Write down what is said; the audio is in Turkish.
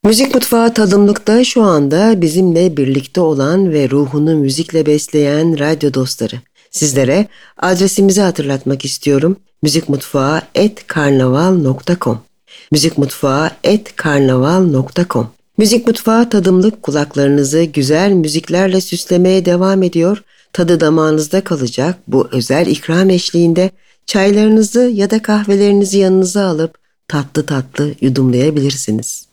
Müzik Mutfağı Tadımlık'ta şu anda bizimle birlikte olan ve ruhunu müzikle besleyen radyo dostları. Sizlere adresimizi hatırlatmak istiyorum. müzikmutfağı@karnaval.com müzikmutfağı@karnaval.com Müzik Mutfağı Tadımlık kulaklarınızı güzel müziklerle süslemeye devam ediyor. Tadı damağınızda kalacak bu özel ikram eşliğinde çaylarınızı ya da kahvelerinizi yanınıza alıp tatlı tatlı yudumlayabilirsiniz.